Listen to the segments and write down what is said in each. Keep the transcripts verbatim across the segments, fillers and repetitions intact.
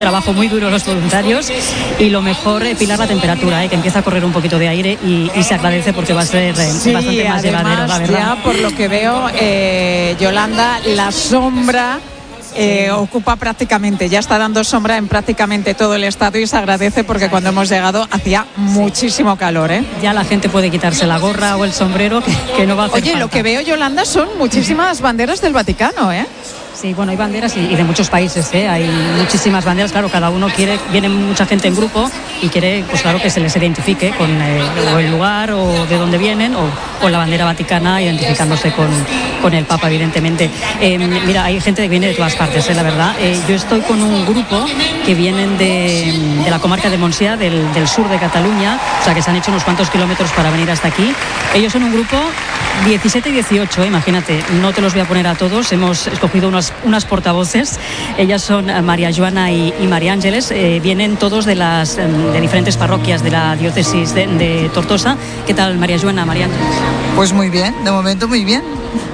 Trabajo muy duro los voluntarios y lo mejor es pilar la temperatura, ¿eh? Que empieza a correr un poquito de aire y, y se agradece porque va a ser eh, sí, bastante más llevadero, la verdad. Ya por lo que veo, eh, Yolanda, la sombra eh, ocupa prácticamente, ya está dando sombra en prácticamente todo el estado y se agradece porque cuando hemos llegado hacía muchísimo calor, ¿eh? Ya la gente puede quitarse la gorra o el sombrero que, que no va a hacer Oye, falta. Lo que veo, Yolanda, son muchísimas banderas del Vaticano, ¿eh? Sí, bueno, hay banderas y, y de muchos países, ¿eh? Hay muchísimas banderas, claro, cada uno quiere, viene mucha gente en grupo y quiere, pues claro, que se les identifique con eh, o el lugar o de dónde vienen o con la bandera vaticana, identificándose con, con el Papa, evidentemente. Eh, mira, hay gente que viene de todas partes, ¿eh? La verdad. Eh, yo estoy con un grupo que vienen de, de la comarca de Montsià, del, del sur de Cataluña, o sea que se han hecho unos cuantos kilómetros para venir hasta aquí. Ellos son un grupo diecisiete y dieciocho, ¿eh? Imagínate, no te los voy a poner a todos, hemos escogido unos unas portavoces. Ellas son María Joana y, y María Ángeles, eh, vienen todos de las de diferentes parroquias de la diócesis de, de Tortosa. ¿Qué tal, María Joana, María Ángeles? Pues muy bien, de momento muy bien.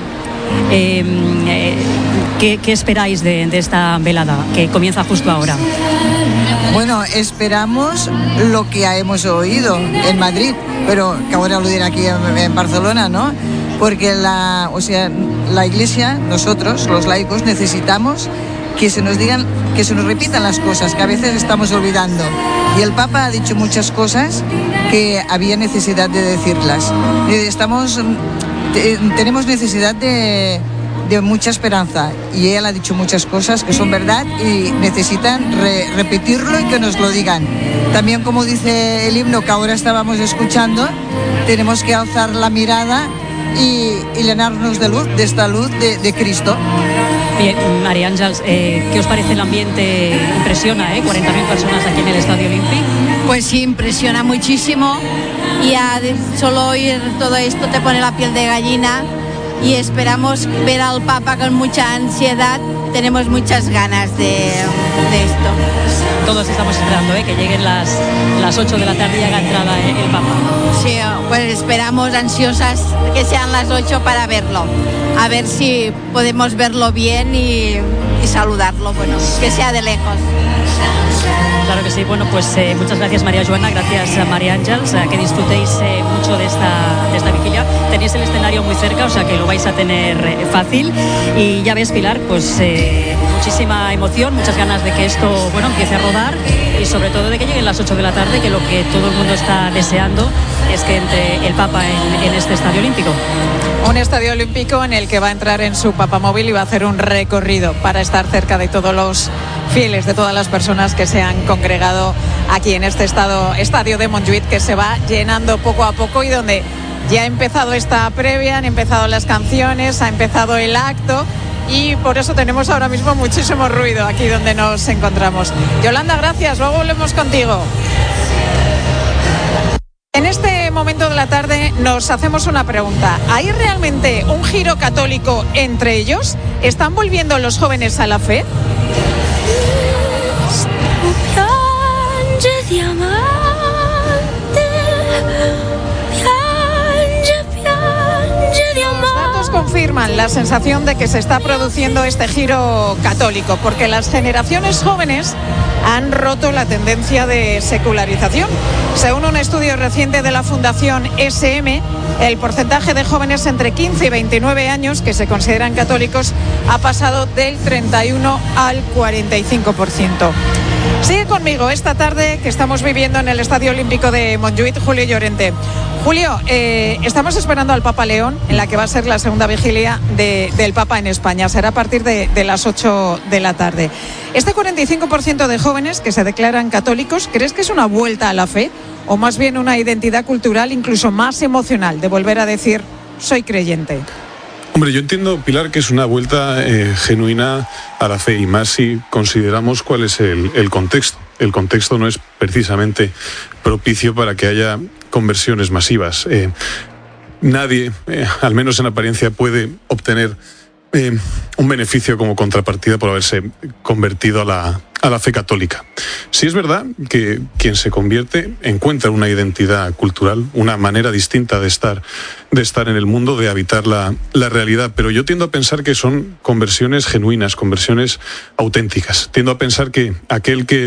Eh, eh, ¿qué, ¿Qué esperáis de, de esta velada que comienza justo ahora? Bueno, esperamos lo que hemos oído en Madrid, pero que ahora lo diré aquí en, en Barcelona, ¿no? Porque la, o sea, la Iglesia, nosotros, los laicos, necesitamos que se nos digan, que se nos repitan las cosas que a veces estamos olvidando. Y el Papa ha dicho muchas cosas que había necesidad de decirlas. Estamos, te, tenemos necesidad de, de mucha esperanza y él ha dicho muchas cosas que son verdad y necesitan re, repetirlo y que nos lo digan. También, como dice el himno que ahora estábamos escuchando, tenemos que alzar la mirada y, y llenarnos de luz, de esta luz de, de Cristo. Bien, María Ángeles, eh, ¿qué os parece el ambiente? Impresiona, ¿eh? cuarenta mil personas aquí en el Estadio Olímpico. Pues sí, impresiona muchísimo y a solo oír todo esto te pone la piel de gallina y esperamos ver al Papa con mucha ansiedad, tenemos muchas ganas de, de esto. Todos estamos esperando ¿eh? que lleguen las, las ocho de la tarde y haga entrada ¿eh? el Papa. Sí, pues esperamos ansiosas que sean las ocho para verlo, a ver si podemos verlo bien y, y saludarlo, bueno, que sea de lejos. Claro que sí, bueno, pues eh, muchas gracias María Joana, gracias a María Ángeles, eh, que disfrutéis eh, mucho de esta, de esta vigilia. Tenéis el escenario muy cerca, o sea que lo vais a tener eh, fácil. Y ya ves, Pilar, pues eh, muchísima emoción, muchas ganas de que esto, bueno, empiece a rodar y sobre todo de que lleguen las ocho de la tarde, que lo que todo el mundo está deseando es que entre el Papa en, en este Estadio Olímpico. Un estadio olímpico en el que va a entrar en su papamóvil y va a hacer un recorrido para estar cerca de todos los fieles, de todas las personas que se han congregado aquí en este estado, estadio de Montjuïc, que se va llenando poco a poco y donde ya ha empezado esta previa, han empezado las canciones, ha empezado el acto y por eso tenemos ahora mismo muchísimo ruido aquí donde nos encontramos. Yolanda, gracias, luego volvemos contigo. En este momento de la tarde nos hacemos una pregunta. ¿Hay realmente un giro católico entre ellos? ¿Están volviendo los jóvenes a la fe? Los datos confirman la sensación de que se está produciendo este giro católico, porque las generaciones jóvenes han roto la tendencia de secularización. Según un estudio reciente de la Fundación S M, el porcentaje de jóvenes entre quince y veintinueve años que se consideran católicos ha pasado del treinta y uno al cuarenta y cinco por ciento. Sigue conmigo esta tarde que estamos viviendo en el Estadio Olímpico de Montjuïc, Julio Llorente. Julio, eh, estamos esperando al Papa León, en la que va a ser la segunda vigilia de, del Papa en España. Será a partir de, de las ocho de la tarde. Este cuarenta y cinco por ciento de jóvenes que se declaran católicos, ¿crees que es una vuelta a la fe? ¿O más bien una identidad cultural incluso más emocional de volver a decir, soy creyente? Hombre, yo entiendo, Pilar, que es una vuelta eh, genuina a la fe, y más si consideramos cuál es el, el contexto. El contexto no es precisamente propicio para que haya conversiones masivas. Eh, nadie, eh, al menos en apariencia, puede obtener eh, un beneficio como contrapartida por haberse convertido a la, a la fe católica. Sí es verdad que quien se convierte encuentra una identidad cultural, una manera distinta de estar, de estar en el mundo, de habitar la, la realidad, pero yo tiendo a pensar que son conversiones genuinas, conversiones auténticas. Tiendo a pensar que aquel que